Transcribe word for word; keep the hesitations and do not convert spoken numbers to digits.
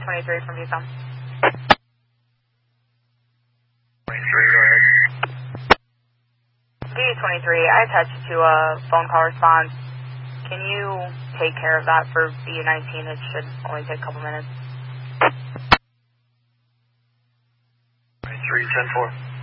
twenty-three from Vietnam. twenty-three, go ahead. D twenty-three, I attached to a phone call response. Can you take care of that for B U nineteen? It should only take a couple minutes. twenty-three, ten four.